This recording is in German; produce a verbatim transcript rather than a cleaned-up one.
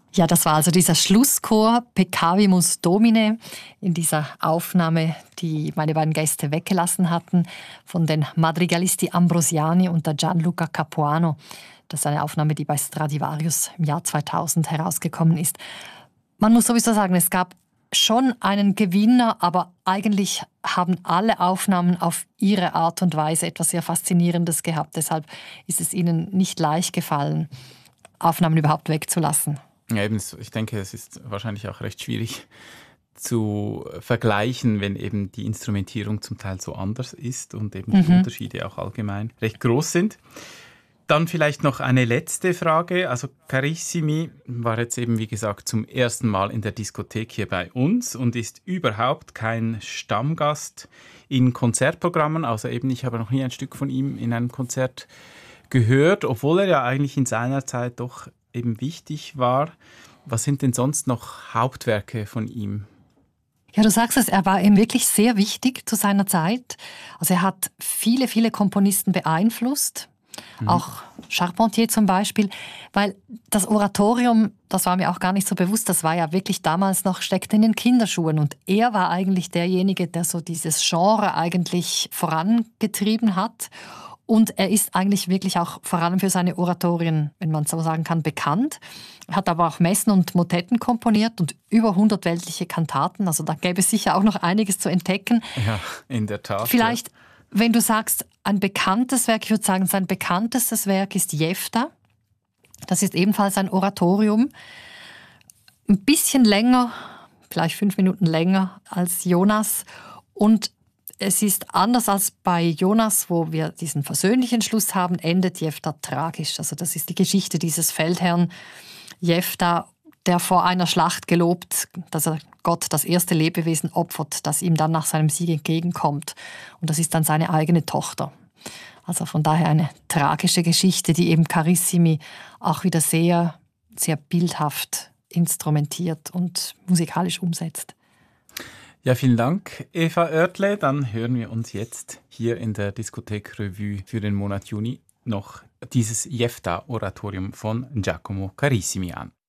Ja, das war also dieser Schlusschor Peccavimus Domine in dieser Aufnahme, die meine beiden Gäste weggelassen hatten, von den Madrigalisti Ambrosiani und der Gianluca Capuano. Das ist eine Aufnahme, die bei Stradivarius im Jahr zweitausend herausgekommen ist. Man muss sowieso sagen, es gab schon einen Gewinner, aber eigentlich haben alle Aufnahmen auf ihre Art und Weise etwas sehr Faszinierendes gehabt. Deshalb ist es ihnen nicht leicht gefallen, Aufnahmen überhaupt wegzulassen. Ja, eben, ich denke, es ist wahrscheinlich auch recht schwierig zu vergleichen, wenn eben die Instrumentierung zum Teil so anders ist und eben mhm. die Unterschiede auch allgemein recht groß sind. Dann vielleicht noch eine letzte Frage. Also Carissimi war jetzt eben, wie gesagt, zum ersten Mal in der Diskothek hier bei uns und ist überhaupt kein Stammgast in Konzertprogrammen. Also eben, ich habe noch nie ein Stück von ihm in einem Konzert gehört, obwohl er ja eigentlich in seiner Zeit doch eben wichtig war. Was sind denn sonst noch Hauptwerke von ihm? Ja, du sagst es, er war ihm wirklich sehr wichtig zu seiner Zeit. Also er hat viele, viele Komponisten beeinflusst. Mhm. Auch Charpentier zum Beispiel, weil das Oratorium, das war mir auch gar nicht so bewusst, das war ja wirklich damals noch, steckte in den Kinderschuhen und er war eigentlich derjenige, der so dieses Genre eigentlich vorangetrieben hat und er ist eigentlich wirklich auch vor allem für seine Oratorien, wenn man so sagen kann, bekannt. Er hat aber auch Messen und Motetten komponiert und über hundert weltliche Kantaten, also da gäbe es sicher auch noch einiges zu entdecken. Ja, in der Tat. Vielleicht ja. Wenn du sagst, ein bekanntes Werk, ich würde sagen, sein bekanntestes Werk ist Jefta. Das ist ebenfalls ein Oratorium. Ein bisschen länger, vielleicht fünf Minuten länger als Jonas. Und es ist anders als bei Jonas, wo wir diesen versöhnlichen Schluss haben, endet Jefta tragisch. Also das ist die Geschichte dieses Feldherrn Jefta, der vor einer Schlacht gelobt, dass er Gott das erste Lebewesen opfert, das ihm dann nach seinem Sieg entgegenkommt. Und das ist dann seine eigene Tochter. Also von daher eine tragische Geschichte, die eben Carissimi auch wieder sehr, sehr bildhaft instrumentiert und musikalisch umsetzt. Ja, vielen Dank, Eva Oertle. Dann hören wir uns jetzt hier in der Diskothek Revue für den Monat Juni noch dieses Jefta-Oratorium von Giacomo Carissimi an.